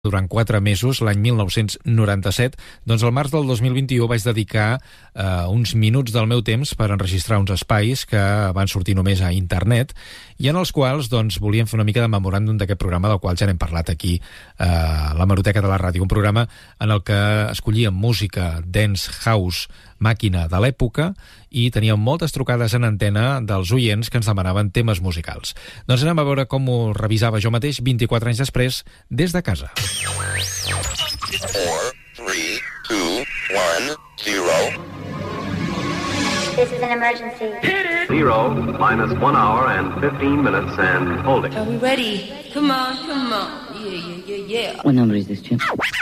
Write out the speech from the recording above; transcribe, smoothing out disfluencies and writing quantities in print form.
durant 4 mesos, l'any 1997, doncs al març del 2021 vaig dedicar uns minuts del meu temps per enregistrar uns espais que van sortir només a internet i en els quals doncs, volíem fer una mica de memoràndum d'aquest programa del qual ja n'hem parlat aquí a l'Hemeroteca de la Ràdio, un programa en el que escollíem música dance, house, màquina de l'època i teníem moltes trucades en antena dels oients que ens demanaven temes musicals. Doncs anem a veure com ho revisava jo mateix 24 anys després des de casa. 4, 3, 2, 1, 0. This is an emergency. 0, minus 1 hour and 15 minutes and holding. Are we ready? Come on, come on. Yeah, yeah, yeah, yeah. What number is this, Jim?